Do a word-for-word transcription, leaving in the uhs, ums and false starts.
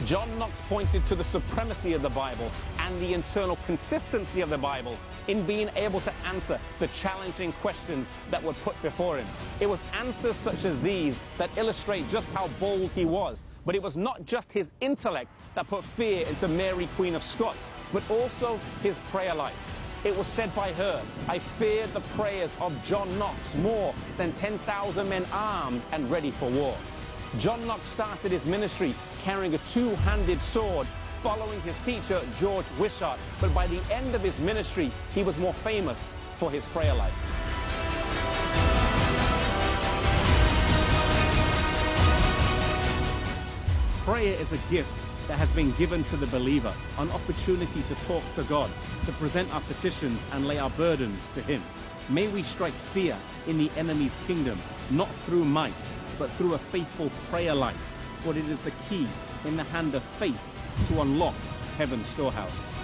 John Knox pointed to the supremacy of the Bible and the internal consistency of the Bible in being able to answer the challenging questions that were put before him. It was answers such as these that illustrate just how bold he was. But it was not just his intellect that put fear into Mary, Queen of Scots, but also his prayer life. It was said by her, "I feared the prayers of John Knox more than ten thousand men armed and ready for war." John Knox started his ministry carrying a two-handed sword, following his teacher, George Wishart. But by the end of his ministry, he was more famous for his prayer life. Prayer is a gift that has been given to the believer, an opportunity to talk to God, to present our petitions and lay our burdens to Him. May we strike fear in the enemy's kingdom, not through might, but through a faithful prayer life, for it is the key in the hand of faith to unlock heaven's storehouse.